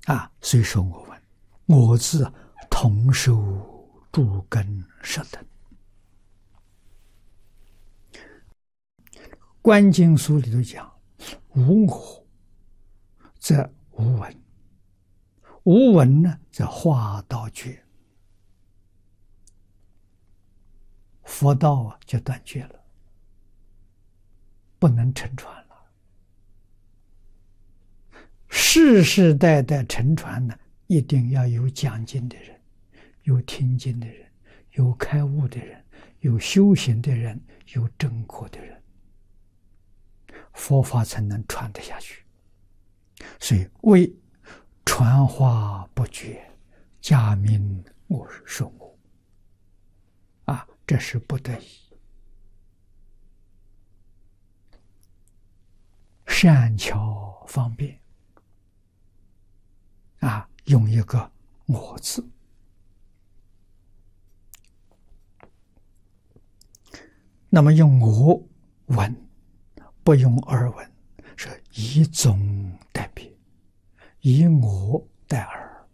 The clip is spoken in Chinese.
虽说我闻，我字同受诸根摄等。观经书里头讲，无我则无闻，无闻呢则化道绝，佛道就断绝了，不能承传了。世世代代承传呢，一定要有讲经的人，有听经的人，有开悟的人，有修行的人，有正果的人，佛法才能传得下去。所以为传化不绝，假名我受我，这是不得已。善巧方便，用一个我字。那么用我闻，不用耳闻，是以总代别，以我代耳。